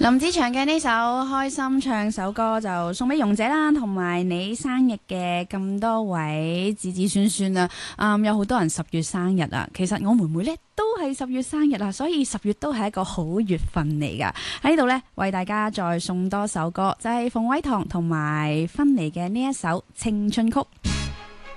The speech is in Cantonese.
林子祥嘅呢首開心唱首歌就送俾容姐啦，同埋你生日嘅咁多位子子孫孫啊。有好多人10月生日啊，其實我妹妹呢都係10月生日啊，所以10月都係一個好月份嚟噶。喺呢度呢，為大家再送多首歌，就係馮偉棠同埋薰妮嘅呢一首青春曲。